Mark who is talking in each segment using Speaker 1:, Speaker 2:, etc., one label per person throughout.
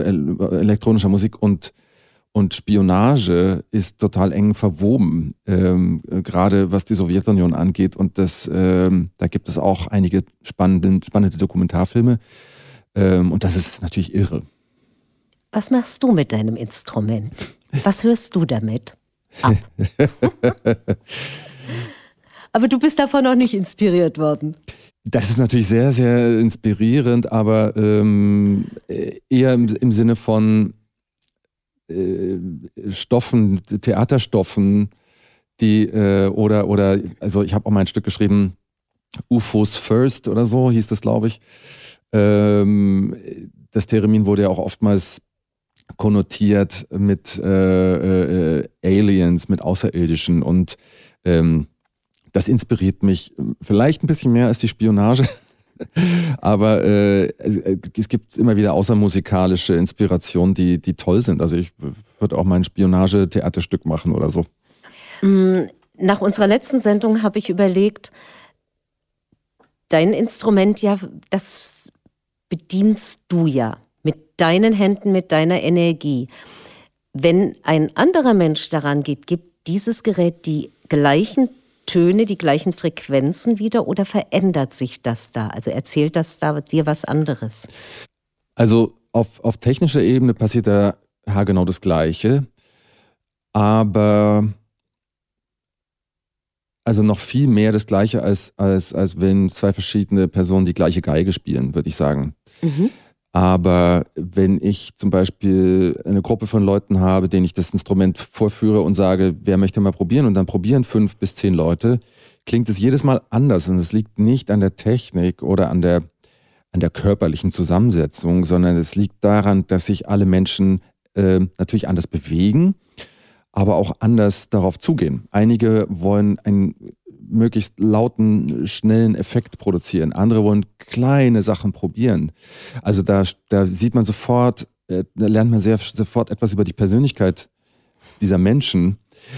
Speaker 1: elektronischer Musik und Spionage ist total eng verwoben, gerade was die Sowjetunion angeht. Und da gibt es auch einige spannende Dokumentarfilme. Und das ist natürlich irre.
Speaker 2: Was machst du mit deinem Instrument? Was hörst du damit ab? Aber du bist davon noch nicht inspiriert worden.
Speaker 1: Das ist natürlich sehr, sehr inspirierend, aber eher im Sinne von Stoffen, Theaterstoffen, also ich habe auch mal ein Stück geschrieben, UFOs First oder so hieß das, glaube ich. Das Theremin wurde ja auch oftmals konnotiert mit Aliens, mit Außerirdischen und das inspiriert mich vielleicht ein bisschen mehr als die Spionage. Aber es gibt immer wieder außermusikalische Inspirationen, die toll sind. Also ich würde auch mal ein Spionage-Theaterstück machen oder so.
Speaker 2: Nach unserer letzten Sendung habe ich überlegt, dein Instrument, ja, das bedienst du ja mit deinen Händen, mit deiner Energie. Wenn ein anderer Mensch daran geht, gibt dieses Gerät die gleichen Töne, die gleichen Frequenzen wieder oder verändert sich das da? Also erzählt das da dir was anderes?
Speaker 1: Also auf technischer Ebene passiert da genau das Gleiche, aber also noch viel mehr das Gleiche, als wenn zwei verschiedene Personen die gleiche Geige spielen, würde ich sagen. Mhm. Aber wenn ich zum Beispiel eine Gruppe von Leuten habe, denen ich das Instrument vorführe und sage, wer möchte mal probieren, und dann probieren 5 bis 10 Leute, klingt es jedes Mal anders. Und es liegt nicht an der Technik oder an der körperlichen Zusammensetzung, sondern es liegt daran, dass sich alle Menschen natürlich anders bewegen, aber auch anders darauf zugehen. Einige wollen einen möglichst lauten, schnellen Effekt produzieren. Andere wollen kleine Sachen probieren. Also da sieht man sofort, da lernt man sofort etwas über die Persönlichkeit dieser Menschen.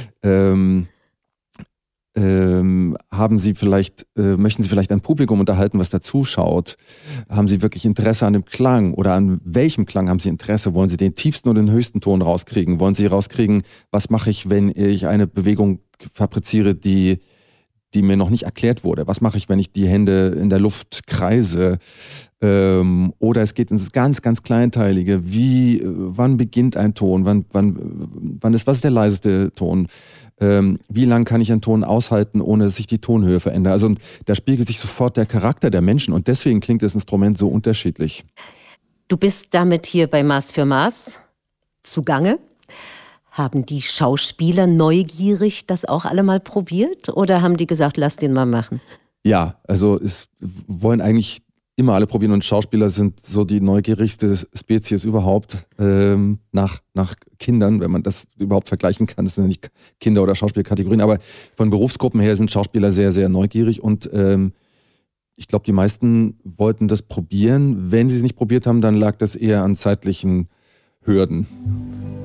Speaker 1: Möchten Sie vielleicht ein Publikum unterhalten, was da zuschaut? Haben Sie wirklich Interesse an dem Klang oder an welchem Klang haben Sie Interesse? Wollen Sie den tiefsten oder den höchsten Ton rauskriegen? Wollen Sie rauskriegen, was mache ich, wenn ich eine Bewegung fabriziere, die mir noch nicht erklärt wurde? Was mache ich, wenn ich die Hände in der Luft kreise? Oder es geht ins ganz, ganz Kleinteilige. Wann beginnt ein Ton? Was ist der leiseste Ton? Wie lang kann ich einen Ton aushalten, ohne dass sich die Tonhöhe verändert? Also da spiegelt sich sofort der Charakter der Menschen und deswegen klingt das Instrument so unterschiedlich.
Speaker 2: Du bist damit hier bei Maß für Maß zugange. Haben die Schauspieler neugierig das auch alle mal probiert oder haben die gesagt, lass den mal machen?
Speaker 1: Ja, also es wollen eigentlich immer alle probieren und Schauspieler sind so die neugierigste Spezies überhaupt nach Kindern, wenn man das überhaupt vergleichen kann. Das sind ja nicht Kinder- oder Schauspielkategorien, aber von Berufsgruppen her sind Schauspieler sehr, sehr neugierig und ich glaube, die meisten wollten das probieren. Wenn sie es nicht probiert haben, dann lag das eher an zeitlichen Hürden.